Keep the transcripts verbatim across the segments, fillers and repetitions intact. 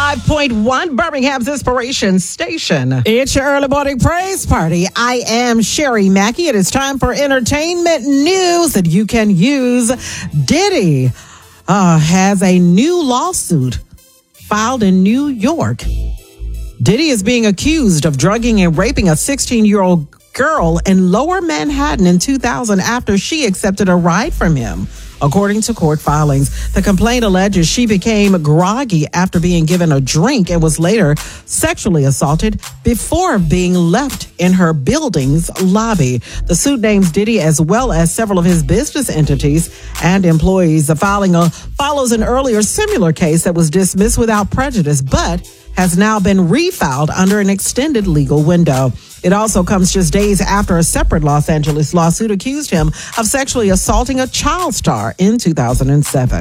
five point one, Birmingham's Inspiration Station. It's your early morning praise party. I am Sherry Mackey. It is time for entertainment news that you can use. Diddy uh, has a new lawsuit filed in New York. Diddy is being accused of drugging and raping a sixteen-year-old girl in Lower Manhattan in two thousand after she accepted a ride from him. According to court filings, the complaint alleges she became groggy after being given a drink and was later sexually assaulted before being left in her building's lobby. The suit names Diddy as well as several of his business entities and employees. The filing uh, follows an earlier similar case that was dismissed without prejudice, but has now been refiled under an extended legal window. It also comes just days after a separate Los Angeles lawsuit accused him of sexually assaulting a child star in two thousand seven.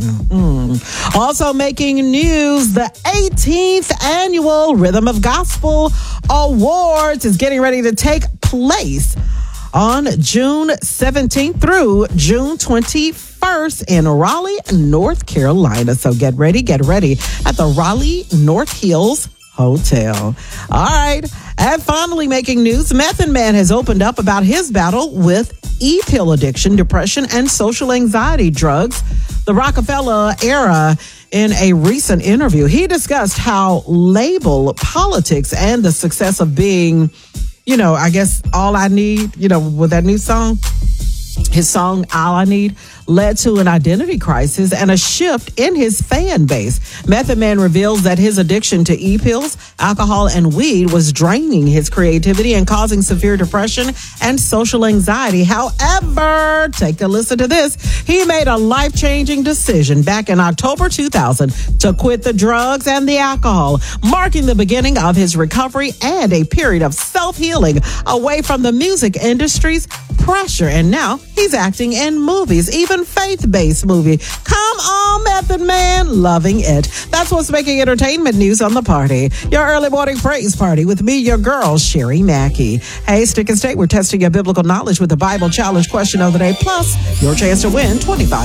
Mm. Also making news, the eighteenth annual Rhythm of Gospel Awards is getting ready to take place on June seventeenth through June twenty-first in Raleigh, North Carolina. So get ready, get ready at the Raleigh North Hills Hotel. All right. And finally making news, Method Man has opened up about his battle with e-pill addiction, depression, and social anxiety drugs. The Rockefeller era, in a recent interview, he discussed how label politics and the success of being, you know, I guess all I need, you know, with that new song, his song, All I Need, led to an identity crisis and a shift in his fan base. Method Man reveals that his addiction to e-pills, alcohol, and weed was draining his creativity and causing severe depression and social anxiety. However, take a listen to this. He made a life-changing decision back in October two thousand to quit the drugs and the alcohol, marking the beginning of his recovery and a period of self-healing away from the music industry's pressure. And now he's acting in movies, even faith-based movie. Come on, Method Man, loving it. That's what's making entertainment news on The Party. Your early morning praise party with me, your girl, Sherry Mackey. Hey, stick and stay. We're testing your biblical knowledge with the Bible challenge question of the day, plus your chance to win twenty-five